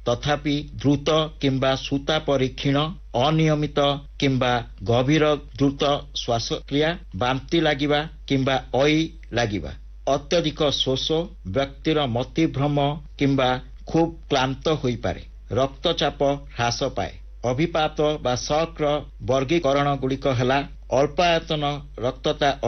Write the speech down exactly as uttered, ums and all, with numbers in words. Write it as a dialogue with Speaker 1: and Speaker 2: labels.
Speaker 1: तथापि द्रुत किंबा सूता परी क्षीण अनियमित किंबा गभीर द्रुत श्वासक्रिया बांती लागिबा किंबा अई लागिबा अत्यधिक शोष व्यक्तिर मतिभ्रम किंबा खूब क्लांत होई पारे रक्तचाप ह्रास पाए अभिपात बा शॉक र वर्गीकरण गुड़िक हला अल्पायतन रक्तता